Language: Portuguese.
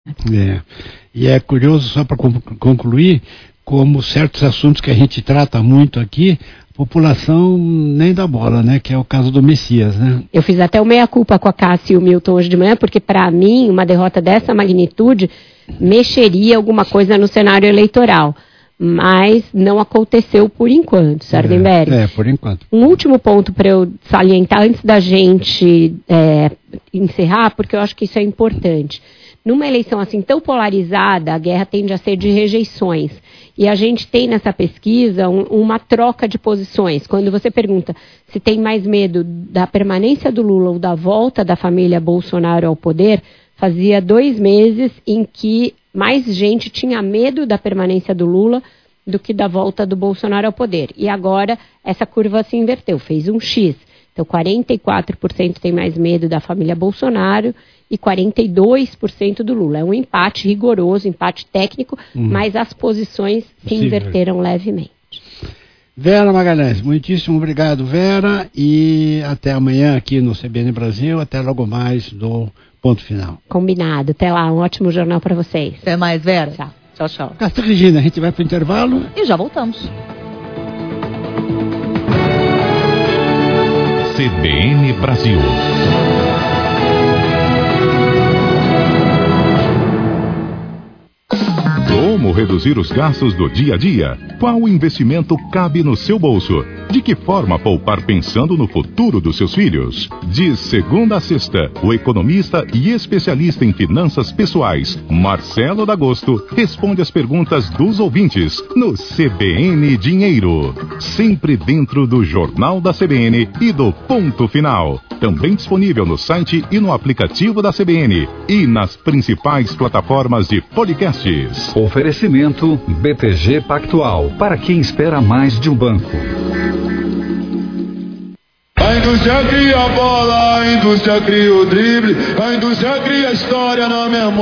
E é curioso, só para concluir, como certos assuntos que a gente trata muito aqui, a população nem dá bola, né? Que é o caso do Messias, né? Eu fiz até o meia-culpa com a Cássia e o Milton hoje de manhã, porque para mim, uma derrota dessa magnitude mexeria alguma coisa no cenário eleitoral. Mas não aconteceu por enquanto, Sardenberg. Por enquanto. Um último ponto para eu salientar antes da gente encerrar, porque eu acho que isso é importante. Numa eleição assim tão polarizada, a guerra tende a ser de rejeições. E a gente tem nessa pesquisa uma troca de posições. Quando você pergunta se tem mais medo da permanência do Lula ou da volta da família Bolsonaro ao poder, fazia 2 meses em que mais gente tinha medo da permanência do Lula do que da volta do Bolsonaro ao poder. E agora essa curva se inverteu, fez um X. Então 44% tem mais medo da família Bolsonaro e 42% do Lula. É um empate rigoroso, empate técnico, mas as posições se inverteram levemente. Vera Magalhães, muitíssimo obrigado, Vera, e até amanhã aqui no CBN Brasil, até logo mais do Ponto Final. Combinado, até lá, um ótimo jornal para vocês. Até mais, Vera. Tchau. Tchau, tchau. Cássia Regina, a gente vai para o intervalo. E já voltamos. CBN Brasil. Como reduzir os gastos do dia a dia? Qual investimento cabe no seu bolso? De que forma poupar pensando no futuro dos seus filhos? De segunda a sexta, o economista e especialista em finanças pessoais, Marcelo D'Agosto, responde as perguntas dos ouvintes no CBN Dinheiro. Sempre dentro do Jornal da CBN e do Ponto Final. Também disponível no site e no aplicativo da CBN e nas principais plataformas de podcasts. Oferecimento BTG Pactual, para quem espera mais de um banco. A indústria cria a bola, a indústria cria o drible, a indústria cria a história na memória.